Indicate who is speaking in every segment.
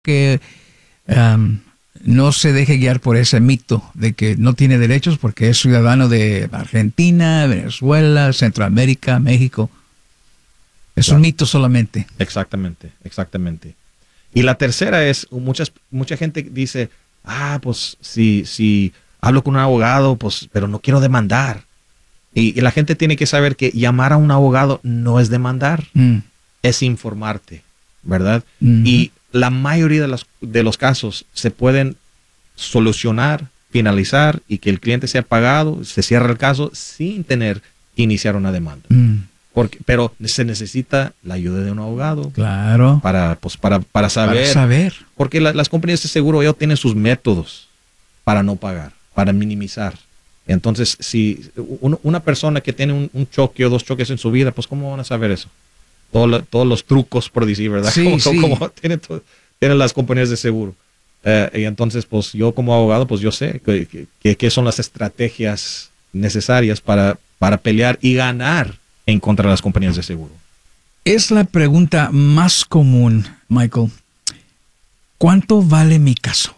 Speaker 1: que no se deje guiar por ese mito de que no tiene derechos porque es ciudadano de Argentina, Venezuela, Centroamérica, México. Es un mito solamente.
Speaker 2: Exactamente. Y la tercera es, mucha gente dice, pues si hablo con un abogado, pues, pero no quiero demandar. Y la gente tiene que saber que llamar a un abogado no es demandar, es informarte, ¿verdad? Y la mayoría de los casos se pueden solucionar, finalizar y que el cliente sea pagado, se cierra el caso sin tener que iniciar una demanda. Pero se necesita la ayuda de un abogado.
Speaker 1: Claro.
Speaker 2: Para saber. Para saber. Porque las compañías de seguro ellos tienen sus métodos para no pagar, para minimizar. Entonces, si una persona que tiene un choque o dos choques en su vida, pues ¿cómo van a saber eso? Todos los trucos, por decir, ¿verdad?
Speaker 1: Sí,
Speaker 2: como tienen las compañías de seguro. Y entonces, pues yo como abogado, pues yo sé qué son las estrategias necesarias para pelear y ganar en contra de las compañías de seguro.
Speaker 1: Es la pregunta más común, Michael. ¿Cuánto vale mi caso?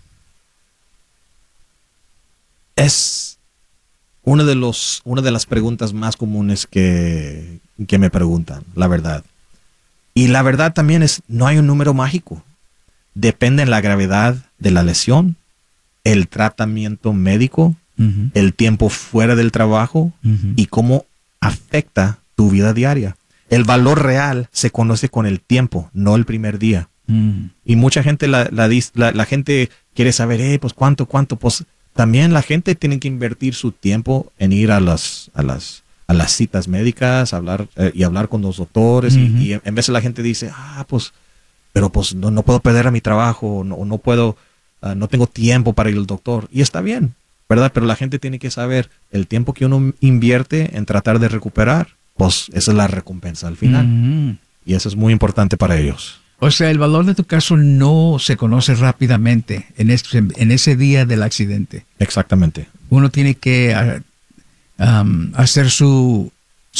Speaker 2: Es una de las preguntas más comunes que me preguntan, la verdad. Y la verdad también es, no hay un número mágico. Depende de la gravedad de la lesión, el tratamiento médico, el tiempo fuera del trabajo y cómo afecta tu vida diaria. El valor real se conoce con el tiempo, no el primer día. Y mucha gente la gente quiere saber, pues cuánto, pues también la gente tiene que invertir su tiempo en ir a las citas médicas, hablar con los doctores y en vez de la gente dice, pero pues no puedo perder a mi trabajo, no puedo, no tengo tiempo para ir al doctor. Y está bien, ¿verdad? Pero la gente tiene que saber el tiempo que uno invierte en tratar de recuperar, pues esa es la recompensa al final. Y eso es muy importante para ellos.
Speaker 1: O sea, el valor de tu caso no se conoce rápidamente en ese día del accidente.
Speaker 2: Exactamente.
Speaker 1: Uno tiene que hacer su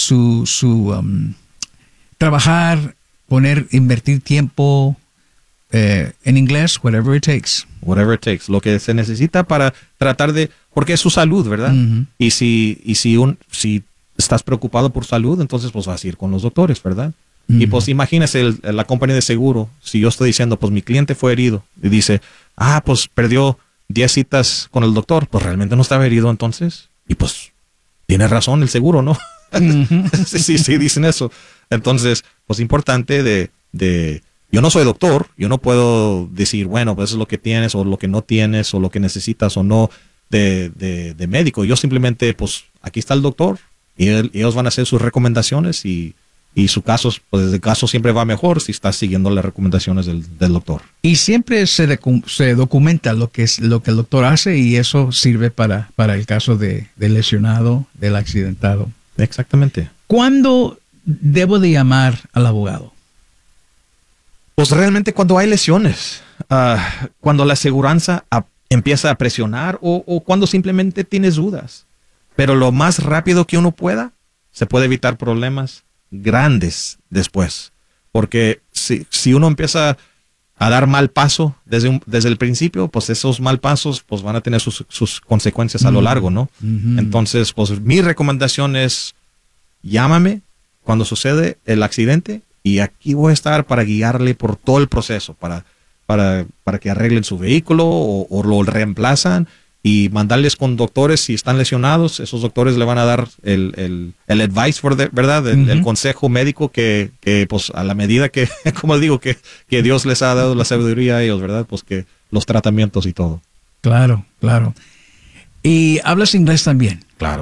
Speaker 1: trabajar, invertir tiempo, en inglés, whatever it takes.
Speaker 2: Whatever it takes. Lo que se necesita para tratar de, porque es su salud, ¿verdad? Y si estás preocupado por salud, entonces pues vas a ir con los doctores, ¿verdad? Y pues imagínese la compañía de seguro, si yo estoy diciendo, pues mi cliente fue herido y dice, pues perdió 10 citas con el doctor, pues realmente no estaba herido entonces. Y pues tiene razón el seguro, ¿no? Sí, dicen eso. Entonces, pues importante yo no soy doctor, yo no puedo decir, bueno, pues eso es lo que tienes o lo que no tienes o lo que necesitas o no de médico. Yo simplemente, pues aquí está el doctor y ellos van a hacer sus recomendaciones y su caso, pues el caso siempre va mejor si estás siguiendo las recomendaciones del doctor. Y
Speaker 1: siempre se documenta lo que el doctor hace y eso sirve para el caso del lesionado, del accidentado.
Speaker 2: Exactamente.
Speaker 1: ¿Cuándo debo de llamar al abogado?
Speaker 2: Pues realmente cuando hay lesiones, cuando la aseguranza empieza a presionar o cuando simplemente tienes dudas. Pero lo más rápido que uno pueda, se puede evitar problemas grandes después, porque si uno empieza a dar mal paso desde el principio, pues esos mal pasos pues van a tener sus consecuencias a lo largo, ¿no? Entonces, pues mi recomendación es llámame cuando sucede el accidente y aquí voy a estar para guiarle por todo el proceso, para que arreglen su vehículo o lo reemplazan y mandarles con doctores si están lesionados. Esos doctores le van a dar el advice, ¿verdad? El consejo médico que pues a la medida que, como digo, que Dios les ha dado la sabiduría a ellos, ¿verdad? Pues que los tratamientos y todo.
Speaker 1: Claro. ¿Y hablas inglés también?
Speaker 2: Claro.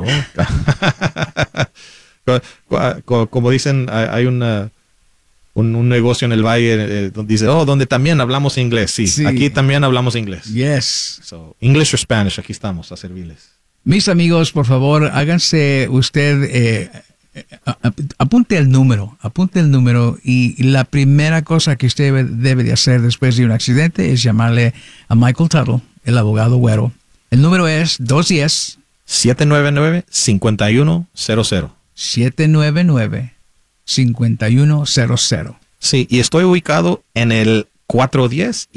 Speaker 2: Como dicen, hay un negocio en el valle donde dice, donde también hablamos inglés. Sí, aquí también hablamos inglés.
Speaker 1: Yes.
Speaker 2: So, English or Spanish, aquí estamos a servirles.
Speaker 1: Mis amigos, por favor, háganse usted, apunte el número y la primera cosa que usted debe de hacer después de un accidente es llamarle a Michael Tuttle, el abogado güero. El número es
Speaker 2: 210-799-5100.
Speaker 1: 799-5100.
Speaker 2: Sí, y estoy ubicado en el 410